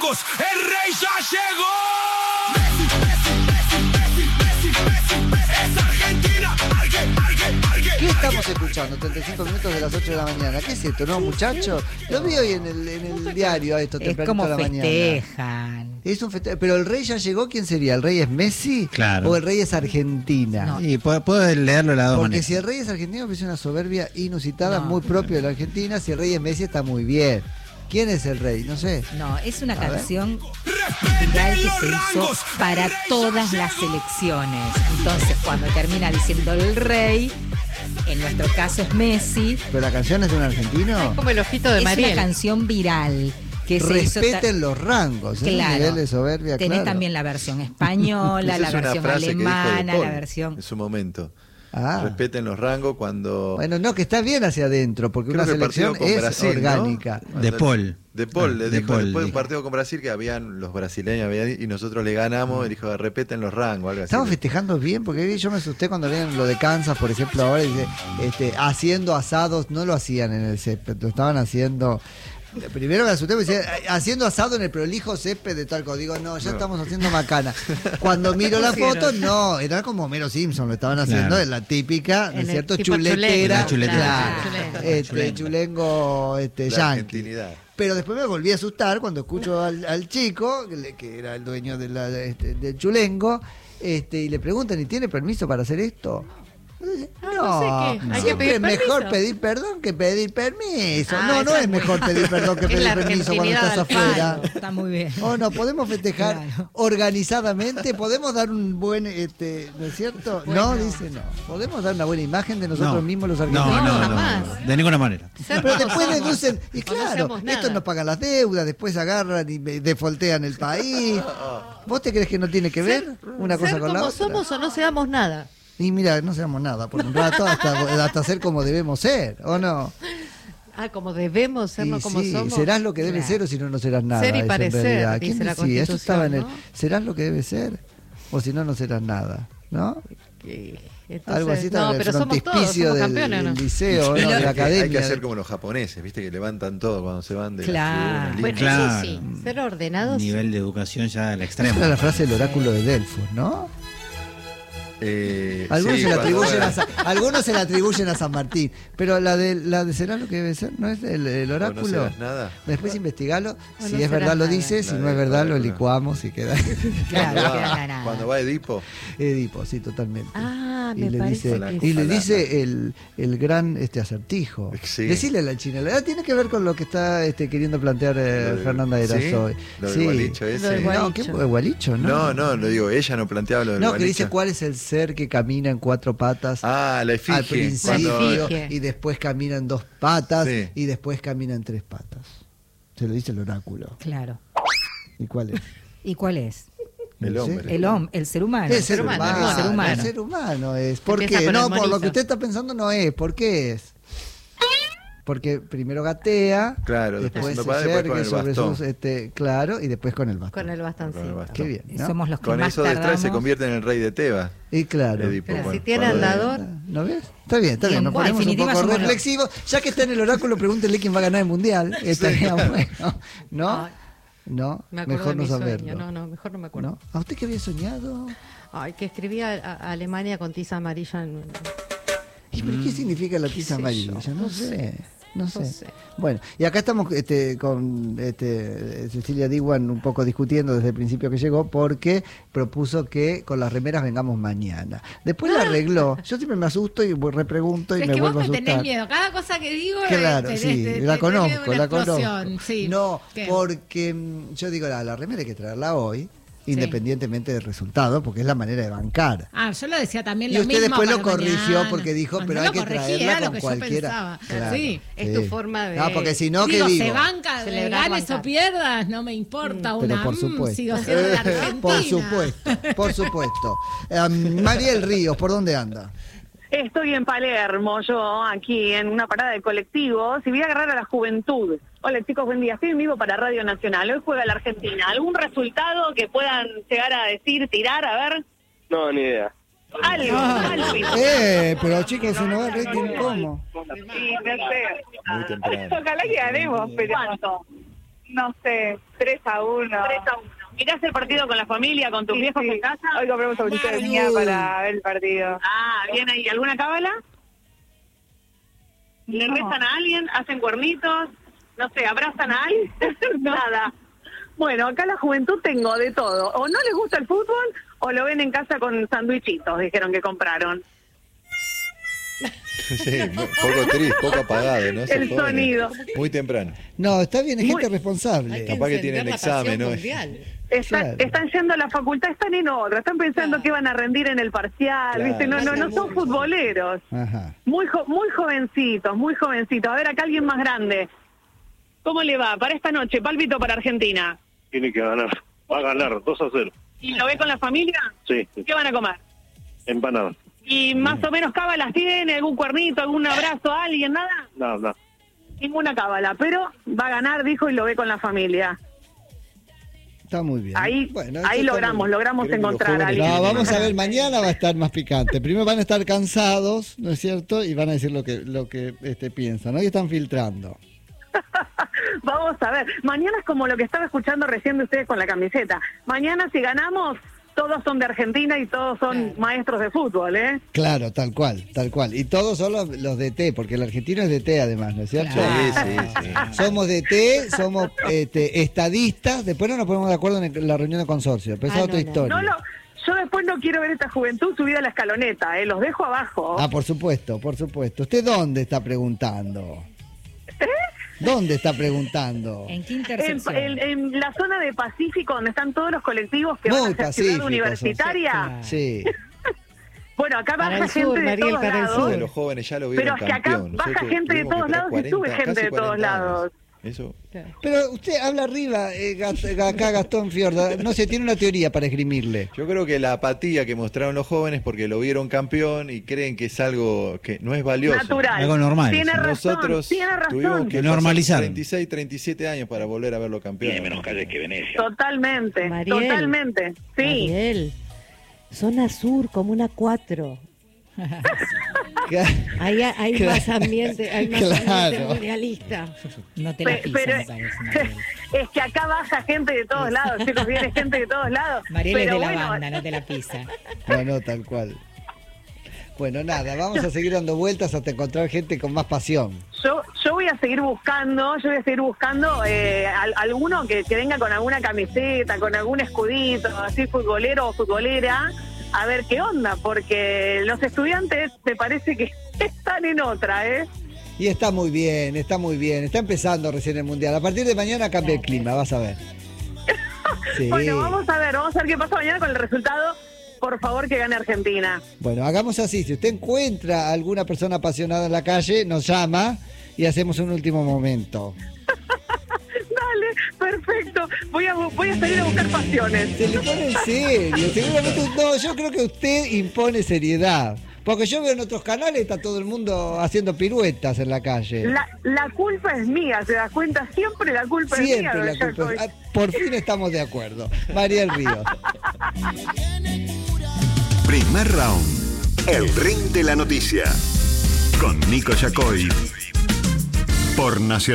rangos, el rey ya llegó. Es Argentina, ¿Qué estamos escuchando? 35 minutos de las 8 de la mañana. ¿Qué es esto, no, muchachos? Lo vi hoy en el diario a esto tempranito como de la mañana. festejan. Es un festejo. Pero el rey ya llegó, ¿quién sería? ¿El rey es Messi? Claro. ¿O el rey es Argentina? No. Y puedo leerlo de las dos Porque maneras. si el rey es argentino, es una soberbia inusitada, No. muy propia de la Argentina. Si el rey es Messi, está muy bien. ¿Quién es el rey? No sé. No, es una ver. canción viral que se hizo para todas las elecciones. Entonces, cuando termina diciendo el rey, en nuestro caso es Messi, ¿Pero la canción es de un argentino? Como el ojito de es Mariel. una canción viral que se hizo. Respeten los rangos. Es un Claro. nivel de soberbia, Tenés claro. También la versión española, Esa la es una versión frase que dijo De alemana, Paul la versión. en su momento. Ah. Respeten los rangos cuando... Bueno, no, que está bien hacia adentro, porque Creo una que el partido selección con es Brasil, ¿no? orgánica. De Paul. De Paul, le De dijo Paul, después de un dijo. partido con Brasil que habían los brasileños y nosotros le ganamos, y dijo, repeten los rangos, algo así. Estamos festejando bien, porque yo me asusté cuando veían lo de Kansas, por ejemplo, ahora dice, haciendo asados, no lo hacían en el césped, lo estaban haciendo. Primero me asusté, porque decía, haciendo asado en el prolijo césped de Talco. Digo, no, ya estamos haciendo macana. Cuando miro la foto, no, era como Homero Simpson, lo estaban haciendo, Claro. es la típica, ¿no es En el cierto? tipo Chuletera, chulengo. claro, Chulengo. chulengo, La yankee. argentinidad. Pero después me volví a asustar cuando escucho al chico, que era el dueño de del chulengo, y le preguntan, ¿y tiene permiso para hacer esto? No sé qué. Hay que siempre pedir es mejor permiso. pedir perdón que pedir permiso. Ah, no esa es es muy- mejor pedir perdón que Es pedir la permiso cuando argentinidad estás al afuera. palo. Está muy bien. O no, podemos festejar Claro. organizadamente, podemos dar un buen, ¿no es cierto? No, dice no. Podemos dar una buena imagen de nosotros No. mismos los argentinos. jamás. De ninguna manera. Ser Pero como después somos. deducen, y O no claro, seamos nada. estos no pagan las deudas, después agarran y defoltean el país. ¿Vos te crees que no tiene que ver una cosa Ser con la como otra? somos o no seamos nada. Y mira, no seamos nada por un rato hasta ser como debemos ser, ¿o no? Ah, como debemos ser, Y no como sí, somos. serás lo que debes ser o si no, no serás nada. Ser y eso en parecer, realidad. dice ¿Quién la decía? Eso estaba en el. Constitución, ¿no? ¿Serás lo que debes ser? O si no, no serás nada, ¿no? Entonces, Algo así estaba no, en el pero somos todos, frontispicio somos del, campeones, ¿no? del liceo, ¿no? de la Hay que academia. hacer como los japoneses, viste, que levantan todo cuando se van de Claro. las Bueno, tribunas. Claro. eso sí, ser ordenados. Nivel de educación ya al Esa extremo. era la frase del oráculo de Delfos, ¿no? Algunos, Sí, se la cuando- atribuyen algunos se la atribuyen a San Martín, pero la de será lo que debe ser, ¿no es el ¿O no oráculo? serás nada? Después investigalo, O si no es serás verdad lo nada. dice, si La no es del verdad lo oráculo. licuamos y queda Claro, Cuando queda va- ganado. Cuando va Edipo, Edipo, sí, totalmente. Ah, y me le parece dice, que y le Ojalá. dice el gran acertijo. Sí. Decirle a la china, la verdad tiene que ver con lo que está queriendo plantear Lo del- Fernanda Eras ¿sí? hoy. Lo del gualicho ese. Lo del No, gualicho. ¿qué gualicho? No, no, lo digo, ella no planteaba lo del No, que gualicho. dice cuál es el ser que camina en cuatro patas. Ah, la efigie. Al principio La efigie. y después camina en dos patas Sí. y después camina en tres patas. Se lo dice el oráculo. Claro. ¿Y cuál es? ¿Y cuál es? El No sé. hombre. El ser humano. El ser humano, el ser humano. el ser humano es. ¿Por Empieza qué? con No, el por lo monito. que usted está pensando no es. ¿Por qué es? Porque primero gatea, Claro, después después se después con yergue el sobre bastón. sus, claro, y después con el bastón. Con el bastoncito. Con el bastón. Qué bien, ¿no? Somos los que Con más eso detrás tardamos. se convierte en el rey de Tebas. Y claro. Edipo, Pero si bueno, tiene cuando- andador. ¿No ves? Está bien, Bien, nos en ponemos un definitiva poco somos los- reflexivos. Ya que está en el oráculo, pregúntenle quién va a ganar el mundial. Estaría bueno. ¿No? Ay, No, me acuerdo mejor de no mi saberlo. sueño. No, mejor no me acuerdo. ¿No? ¿A usted qué había soñado? Ay, que escribía a Alemania con tiza amarilla en... ¿Y pero qué significa la tiza sé amarilla? yo? No No sé. No sé. No sé. Bueno, y acá estamos con Cecilia Diwan un poco discutiendo desde el principio que llegó porque propuso que con las remeras vengamos mañana. Después la arregló. Yo siempre me asusto y repregunto y Es me que vos vuelvo a me tenés asustar. miedo. Cada cosa que digo Claro, sí, la conozco, la conozco. Sí. No, ¿Qué? porque yo digo, la remera hay que traerla hoy, independientemente del resultado, porque es la manera de bancar. Ah, yo lo decía también Y lo usted mismo después lo para corrigió mañana. porque dijo, No, pero no hay lo que corregí, traerla era lo con que yo cualquiera. pensaba. Claro, Sí. Es tu forma de... Ah, porque si no, Digo, ¿qué digo? se banca, Celebrar, ganes bancar. o pierdas, no me importa Pero una. por supuesto. Sigo siendo de Argentina. Por supuesto, por supuesto. Mariel Ríos, ¿por dónde anda? Estoy en Palermo, yo aquí en una parada de colectivos y voy a agarrar a la juventud. Hola chicos, buen día. Estoy en vivo para Radio Nacional. Hoy juega la Argentina. ¿Algún resultado que puedan llegar a decir, tirar? A ver. No, ni idea. Algo, algo. Pero chicos, si no va el rating, ¿cómo? Sí, no sé. Muy temprano. Ojalá que ganemos, pero... ¿Cuánto? No sé, 3-1. 3-1. ¿Mirás el partido con la familia, con tus viejos en casa? Hoy compramos abuelita de mía para ver el partido. Ah, bien ahí. ¿Alguna cábala? ¿Le rezan a alguien? ¿Hacen cuernitos? No sé, ¿abrazan a alguien? Nada. Bueno, acá la juventud tengo de todo. O no les gusta el fútbol o lo ven en casa con sandwichitos, dijeron que compraron. Sí, poco triste, poco apagado, ¿no? El sonido. Muy temprano. No, está bien, es gente Hay responsable. Capaz que tienen examen, ¿no? Claro. Están yendo a la facultad, están en otra, están pensando que van a rendir en el parcial, Claro. ¿viste? No son futboleros. Ajá. Muy jovencitos, muy jovencitos. A ver, acá alguien más grande. ¿Cómo le va? Para esta noche, pálpito para Argentina. Tiene que ganar. Va a ganar 2-0. ¿Y lo ve con la familia? Sí, ¿Qué van a comer? empanada. ¿Y más o menos cábalas tiene? ¿Algún cuernito, algún abrazo a alguien? ¿Nada? Nada. Ninguna cábala, pero va a ganar, dijo, y lo ve con la familia. Está muy bien. Ahí, Bueno, ahí eso está logramos muy bien. Creo que los encontrar a jóvenes alguien. No, vamos a ver, mañana va a estar más picante. Primero van a estar cansados, ¿no es cierto? Y van a decir lo que piensan. Hoy están filtrando. Vamos a ver. Mañana es como lo que estaba escuchando recién de ustedes con la camiseta. Mañana, si ganamos, todos son de Argentina y todos son maestros de fútbol, ¿eh? Claro, tal cual. Y todos son los de T, porque el argentino es de T además, ¿no es cierto? Sí. Somos de T, somos estadistas, después no nos ponemos de acuerdo en la reunión de consorcio, pero esa es otra historia. Yo después no quiero ver esta juventud subida a la escaloneta, los dejo abajo. Ah, por supuesto. ¿Usted dónde está preguntando? ¿Dónde está preguntando? ¿En qué intersección? En la zona de Pacífico, donde están todos los colectivos que Muy van hacia Ciudad pacíficos, Universitaria. Sí. Bueno, acá Para baja el gente sur, de Mariel, todos para el lados. sur. De los jóvenes ya lo Pero vieron es que acá campeón. baja Nosotros gente de tuvimos que todos esperar lados y sube 40, gente de casi todos 40 años. lados. Eso. Pero usted habla arriba, acá Gastón Fiorda, no sé, tiene una teoría para esgrimirle. Yo creo que la apatía que mostraron los jóvenes porque lo vieron campeón y creen que es algo que no es valioso. Natural. Algo normal. Tiene razón, Nosotros tiene razón. tuvimos que normalizar. 36, 37 años para volver a verlo campeón. Tiene menos calles que Venecia. Totalmente, Mariel. totalmente. Sí. Mariel, zona sur, Comuna 4. Ahí hay Claro. más ambiente, hay más Claro. ambiente mundialista. No te la piso, Pero me parece, Mariel. es que acá baja gente de todos lados, chicos, viene gente de todos lados. Mariel es Pero de la bueno, banda, no te la pisa. No, tal cual. Bueno, nada, vamos a seguir dando vueltas hasta encontrar gente con más pasión. Yo voy a seguir buscando, alguno que venga con alguna camiseta, con algún escudito, así futbolero o futbolera, a ver qué onda, porque los estudiantes me parece que están en otra, ¿eh? Y está muy bien, está empezando recién el Mundial. A partir de mañana cambia el clima, vas a ver. Sí. Bueno, vamos a ver qué pasa mañana con el resultado. Por favor, que gane Argentina. Bueno, hagamos así, si usted encuentra a alguna persona apasionada en la calle, nos llama y hacemos un último momento. Dale, perfecto. Voy a salir a buscar pasiones. Se le pone en serio, seguramente no, yo creo que usted impone seriedad. Porque yo veo en otros canales, está todo el mundo haciendo piruetas en la calle. La culpa es mía, ¿se das cuenta? Siempre la culpa Siempre es mía. la culpa es- Por fin estamos de acuerdo. Mariel Ríos. Primer round. El ring de la noticia. Con Nico Yacoy. Por Nacional.